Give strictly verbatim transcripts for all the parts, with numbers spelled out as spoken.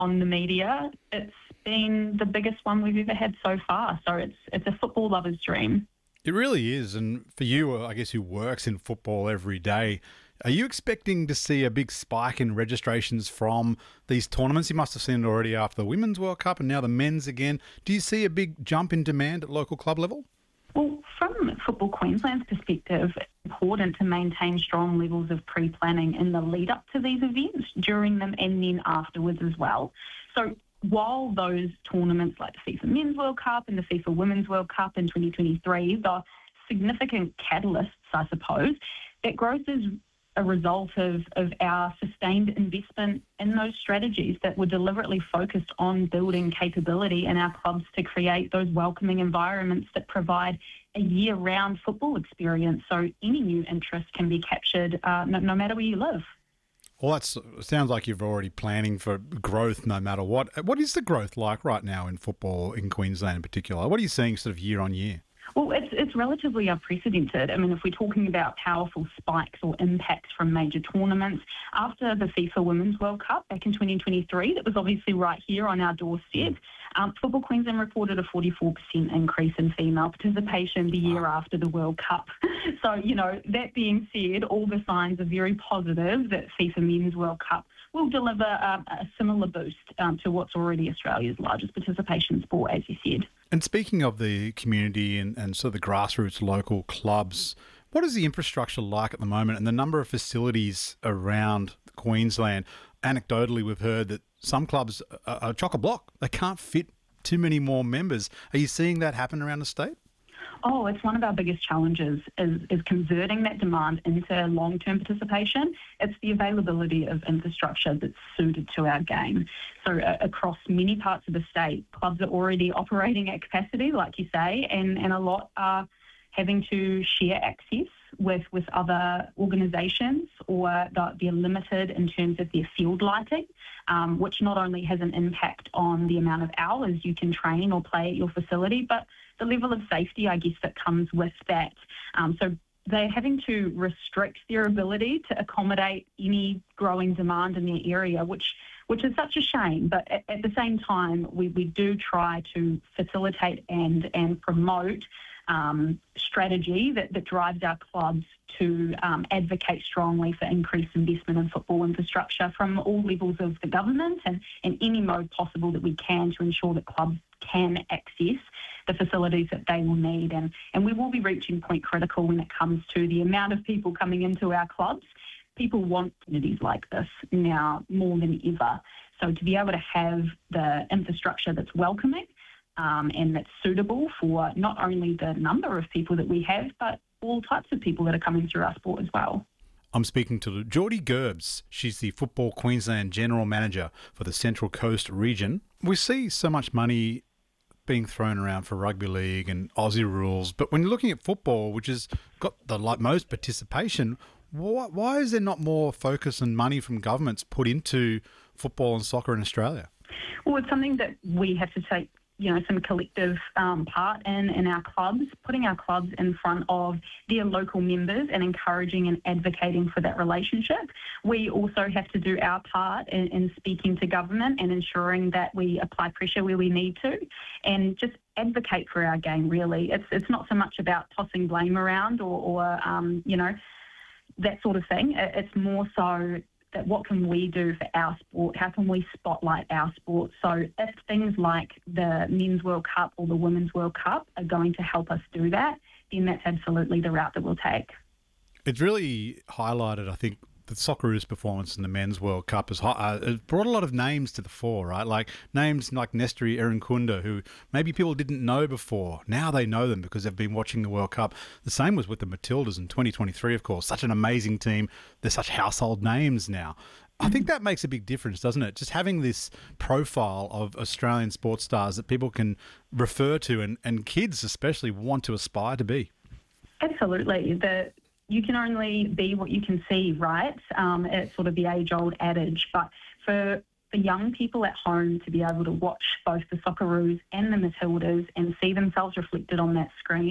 on the media, it's been the biggest one we've ever had so far. So it's it's a football lover's dream. It really is. And for you, I guess, who works in football every day, are you expecting to see a big spike in registrations from these tournaments? You must have seen it already after the Women's World Cup and now the men's again. Do you see a big jump in demand at local club level? Well, from Football Queensland's perspective, it's important to maintain strong levels of pre-planning in the lead up to these events, during them and then afterwards as well. So while those tournaments like the FIFA Men's World Cup and the FIFA Women's World Cup in twenty twenty-three are significant catalysts, I suppose, that growth is a result of, of our sustained investment in those strategies that were deliberately focused on building capability in our clubs to create those welcoming environments that provide a year-round football experience, so any new interest can be captured uh, no, no matter where you live. Well, that sounds like you're already planning for growth no matter what. What is the growth like right now in football in Queensland in particular? What are you seeing sort of year on year? Well, it's it's relatively unprecedented. I mean, if we're talking about powerful spikes or impacts from major tournaments, after the FIFA Women's World Cup back in twenty twenty-three, that was obviously right here on our doorstep, um, Football Queensland reported a forty-four percent increase in female participation the year wow. after the World Cup. So, you know, that being said, all the signs are very positive that FIFA Men's World Cup will deliver um, a similar boost um, to what's already Australia's largest participation sport, as you said. And speaking of the community and, and sort of the grassroots local clubs, what is the infrastructure like at the moment and the number of facilities around Queensland? Anecdotally, we've heard that some clubs are, are chock-a-block. They can't fit too many more members. Are you seeing that happen around the state? Oh, it's one of our biggest challenges is, is converting that demand into long-term participation. It's the availability of infrastructure that's suited to our game. So uh, across many parts of the state, clubs are already operating at capacity, like you say, and, and a lot are having to share access with, with other organisations, or they're limited in terms of their field lighting, um, which not only has an impact on the amount of hours you can train or play at your facility, but the level of safety, I guess, that comes with that. Um, so they're having to restrict their ability to accommodate any growing demand in their area, which which is such a shame. But at, at the same time, we, we do try to facilitate and, and promote um, strategy that, that drives our clubs to um, advocate strongly for increased investment in football infrastructure from all levels of the government and, and any mode possible that we can to ensure that clubs can access the facilities that they will need. And, and we will be reaching point critical when it comes to the amount of people coming into our clubs. People want communities like this now more than ever. So to be able to have the infrastructure that's welcoming um, and that's suitable for not only the number of people that we have, but all types of people that are coming through our sport as well. I'm speaking to Geordie Gerbs. She's the Football Queensland General Manager for the Central Coast region. We see so much money being thrown around for rugby league and Aussie rules, but when you're looking at football, which has got the like most participation, why, why is there not more focus and money from governments put into football and soccer in Australia? Well, it's something that we have to take, you know, some collective um, part in in our clubs, putting our clubs in front of their local members and encouraging and advocating for that relationship. We also have to do our part in, in speaking to government and ensuring that we apply pressure where we need to and just advocate for our game, really. It's it's not so much about tossing blame around or, or um, you know, that sort of thing. It's more so that what can we do for our sport? How can we spotlight our sport? So if things like the Men's World Cup or the Women's World Cup are going to help us do that, then that's absolutely the route that we'll take. It's really highlighted, I think, the Socceroos performance in the Men's World Cup has uh, it brought a lot of names to the fore, right? Like names like Nestri Irankunda, who maybe people didn't know before. Now they know them because they've been watching the World Cup. The same was with the Matildas in twenty twenty-three, of course. Such an amazing team. They're such household names now. I think that makes a big difference, doesn't it? Just having this profile of Australian sports stars that people can refer to and, and kids especially want to aspire to be. Absolutely. The You can only be what you can see, right? Um, it's sort of the age-old adage. But for the young people at home to be able to watch both the Socceroos and the Matildas and see themselves reflected on that screen,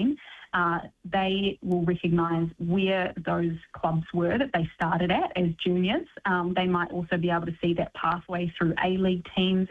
uh, they will recognise where those clubs were that they started at as juniors. Um, they might also be able to see that pathway through A-League teams